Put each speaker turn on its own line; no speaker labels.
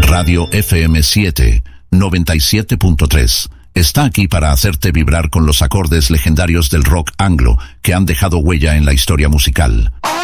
Radio FM 7, 97.3. Está aquí para hacerte vibrar con los acordes legendarios del rock anglo que han dejado huella en la historia musical.